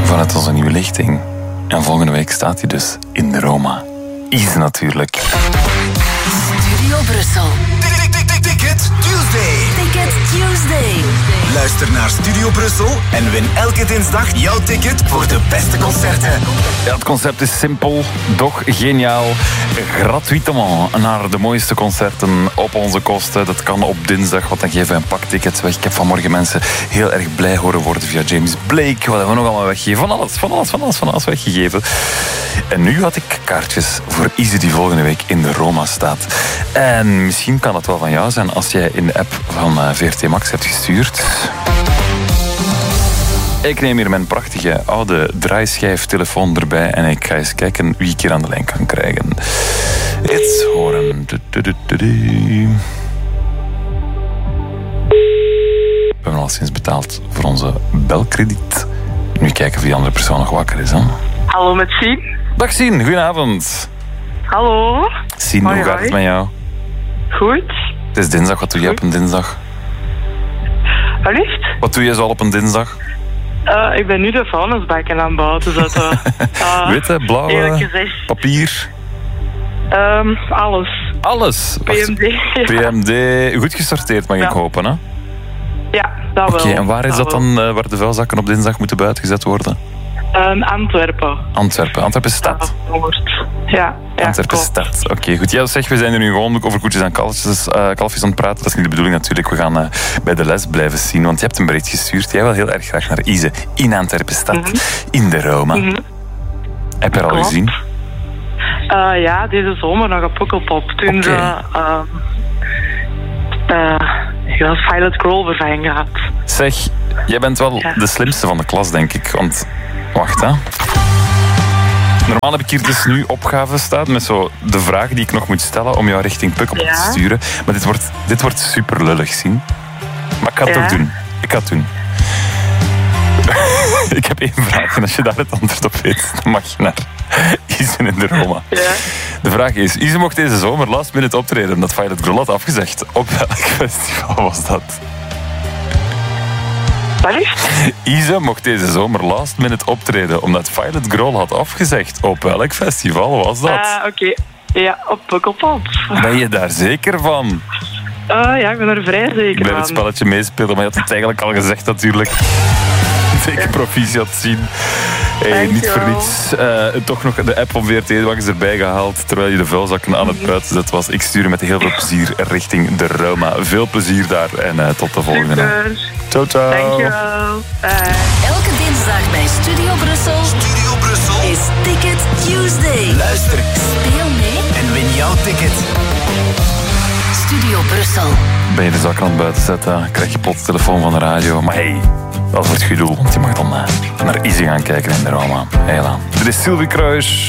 vanuit onze nieuwe lichting. En volgende week staat hij dus in de Roma. Is natuurlijk. Studio Brussel. Ticket Tuesday. Ticket Tuesday. Luister naar Studio Brussel en win elke dinsdag jouw ticket voor de beste concerten. Ja, het concept is simpel, doch geniaal. Gratuitement naar de mooiste concerten op onze kosten. Dat kan op dinsdag, want dan geven we een pak tickets weg. Ik heb vanmorgen mensen heel erg blij horen worden via James Blake. Wat hebben we nog allemaal weggegeven? Van alles weggegeven. En nu had ik kaartjes voor Ise die volgende week in de Roma staat. En misschien kan dat wel van jou zijn als jij in de app van VRT Max hebt gestuurd. Ik neem hier mijn prachtige oude draaischijftelefoon erbij en ik ga eens kijken wie ik hier aan de lijn kan krijgen. Eens horen. We hebben al sinds betaald voor onze belkrediet. Nu kijken of die andere persoon nog wakker is. Hè? Hallo met Sien. Dag Sien, goedenavond. Hallo. Sien, hoe gaat het met jou? Goed. Het is dinsdag, wat doe je op een dinsdag? Allicht? Wat doe je zo op een dinsdag? Ik ben nu de vuilnisbakken aan het buiten zetten. Witte, blauwe, eerlijk gezegd. papier? Alles. Alles? PMD. Ja. PMD, goed gesorteerd mag ik hopen, hè? Ja, dat wel. Oké, en waar is dat dan, waar de vuilzakken op dinsdag moeten buitengezet worden? Antwerpen. Antwerpen stad? Ja, Antwerpen klopt. stad. Oké, goed. Ja, zeg, we zijn er nu gewoon over koetjes en kalfjes aan het praten. Dat is niet de bedoeling natuurlijk. We gaan bij de les blijven zien, want je hebt een bericht gestuurd. Jij wil heel erg graag naar Ise in Antwerpen stad, in de Roma. Heb je haar al gezien? Ja, deze zomer nog op Pukkelpop. Toen ze Violet Grohl erbij gehad. Zeg, jij bent wel de slimste van de klas, denk ik. Want, wacht hè. Normaal heb ik hier dus nu opgaven staan met zo de vragen die ik nog moet stellen om jou richting Pukkelpop te sturen. Maar dit wordt super lullig, zien. Maar ik ga het toch doen. Ik ga het doen. Ik heb 1 vraag en als je daar het antwoord op weet, dan mag je naar Ise in de Roma. Ja. De vraag is, Ise mocht deze zomer last minute optreden omdat Violet Grohl had afgezegd. Op welk festival was dat? Ise mocht deze zomer last minute optreden omdat Violet Grohl had afgezegd. Op welk festival was dat? Oké. Ja, op Pukkelpop. Ben je daar zeker van? Ja, ik ben er vrij zeker van. Ik blijf het spelletje meespelen, maar je had het eigenlijk al gezegd natuurlijk. Zeker proficiat zien. Hey, niet voor niets. Toch nog de app van VRT Max erbij gehaald terwijl je de vuilzakken aan het buitenzetten was. Ik stuur je met heel veel plezier richting de Roma. Veel plezier daar en tot de volgende. Super. Ciao, ciao. Dankjewel. Bye. Elke dinsdag bij Studio Brussel. Studio Brussel is Ticket Tuesday. Luister, Speel mee en win jouw ticket. Studio Brussel. Ben je de zak aan het buiten zetten, krijg je plots telefoon van de radio. Maar hey, dat is voor het goede doel, want je mag dan naar Ise gaan kijken in de Roma. Hela. Dit is Sylvie Kruijs.